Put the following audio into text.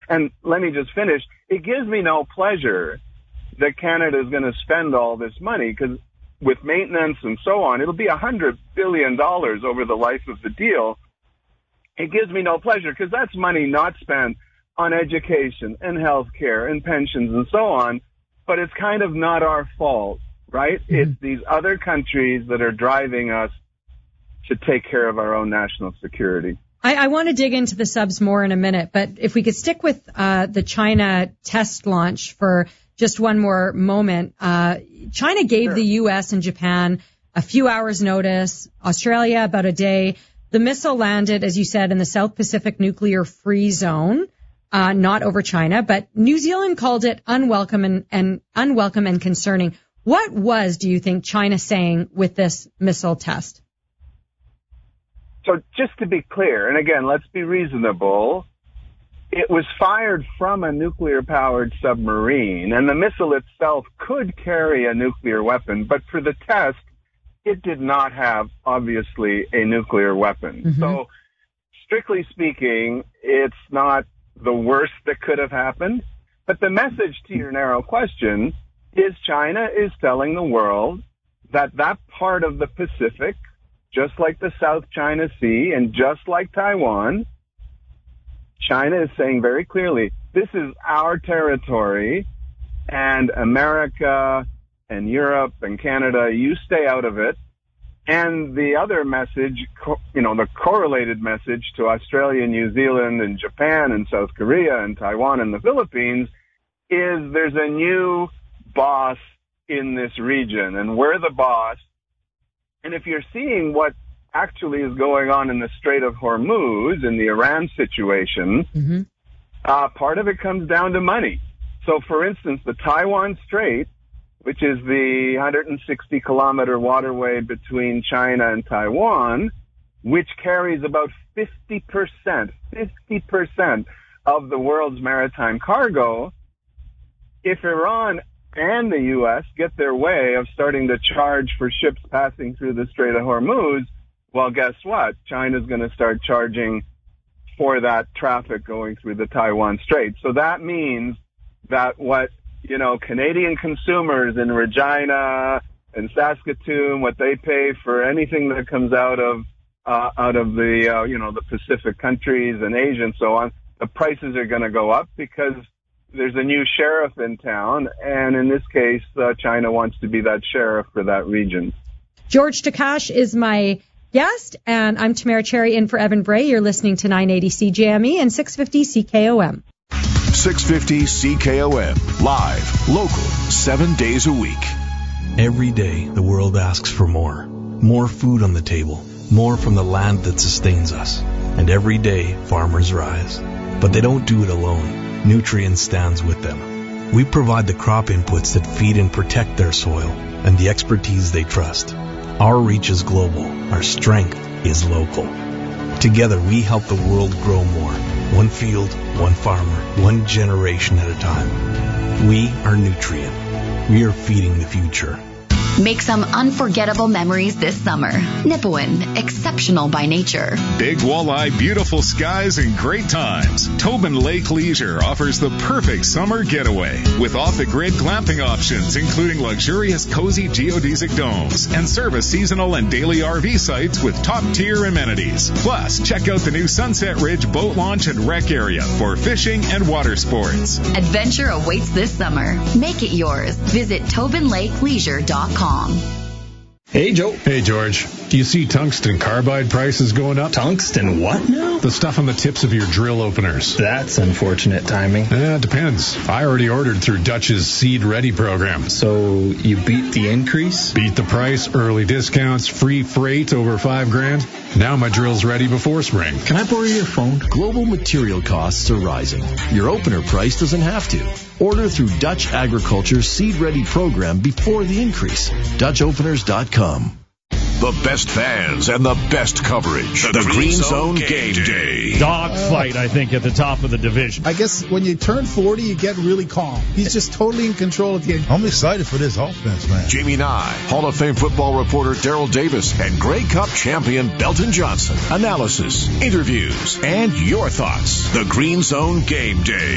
And let me just finish. It gives me no pleasure that Canada is going to spend all this money, because with maintenance and so on, it'll be $100 billion over the life of the deal. It gives me no pleasure because that's money not spent on education and health care and pensions and so on, but it's kind of not our fault, right? Mm-hmm. It's these other countries that are driving us to take care of our own national security. I want to dig into the subs more in a minute, but if we could stick with the China test launch for just one more moment. China gave the U.S. and Japan a few hours notice, Australia about a day. The missile landed, as you said, in the South Pacific Nuclear Free Zone, not over China, but New Zealand called it unwelcome and concerning. What was, do you think, China saying with this missile test? So just to be clear, and again, let's be reasonable, it was fired from a nuclear-powered submarine, and the missile itself could carry a nuclear weapon, but for the test, it did not have, obviously, a nuclear weapon. Mm-hmm. So, strictly speaking, it's not the worst that could have happened, but the message to your narrow question is China is telling the world that that part of the Pacific, just like the South China Sea and just like Taiwan, China is saying very clearly, this is our territory, and America and Europe and Canada, you stay out of it. And the other message, the correlated message to Australia, New Zealand, and Japan, and South Korea, and Taiwan, and the Philippines is there's a new boss in this region, and we're the boss. And if you're seeing what actually is going on in the Strait of Hormuz, in the Iran situation, mm-hmm. Part of it comes down to money. So, for instance, the Taiwan Strait, which is the 160-kilometer waterway between China and Taiwan, which carries about 50% of the world's maritime cargo, if Iran and the U.S. get their way of starting to charge for ships passing through the Strait of Hormuz, well, guess what? China's going to start charging for that traffic going through the Taiwan Strait. So that means that what, Canadian consumers in Regina and Saskatoon, what they pay for anything that comes out of the Pacific countries and Asia and so on, the prices are going to go up because there's a new sheriff in town, and in this case, China wants to be that sheriff for that region. George Takash is my guest, and I'm Tamara Cherry in for Evan Bray. You're listening to 980 CJME and 650 CKOM. 650 CKOM, live, local, 7 days a week. Every day, the world asks for more. More food on the table, more from the land that sustains us. And every day, farmers rise. But they don't do it alone. Nutrien stands with them. We provide the crop inputs that feed and protect their soil and the expertise they trust. Our reach is global. Our strength is local. Together, we help the world grow more. One field, one farmer, one generation at a time. We are Nutrien. We are feeding the future. Make some unforgettable memories this summer. Nipawin, exceptional by nature. Big walleye, beautiful skies, and great times. Tobin Lake Leisure offers the perfect summer getaway with off-the-grid glamping options, including luxurious, cozy geodesic domes and service seasonal and daily RV sites with top-tier amenities. Plus, check out the new Sunset Ridge boat launch and rec area for fishing and water sports. Adventure awaits this summer. Make it yours. Visit TobinLakeLeisure.com. Hey, Joe. Hey, George. Do you see tungsten carbide prices going up? Tungsten what now? The stuff on the tips of your drill openers. That's unfortunate timing. It depends. I already ordered through Dutch's Seed Ready program. So you beat the increase? Beat the price, early discounts, free freight over $5,000. Now my drill's ready before spring. Can I borrow your phone? Global material costs are rising. Your opener price doesn't have to. Order through Dutch Agriculture's Seed Ready program before the increase. DutchOpeners.com. The best fans and the best coverage. The Green Zone Game Day. Dogfight, I think, at the top of the division. I guess when you turn 40, you get really calm. He's just totally in control of the game. I'm excited for this offense, man. Jamie Nye, Hall of Fame football reporter Daryl Davis, and Grey Cup champion Belton Johnson. Analysis, interviews, and your thoughts. The Green Zone Game Day.